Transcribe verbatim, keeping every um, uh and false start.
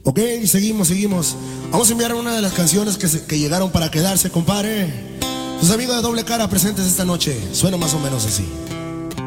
Ok, seguimos, seguimos. Vamos a enviar una de las canciones que, se, que llegaron para quedarse, compadre. Sus amigos de Doble Cara presentes esta noche. Suena más o menos así.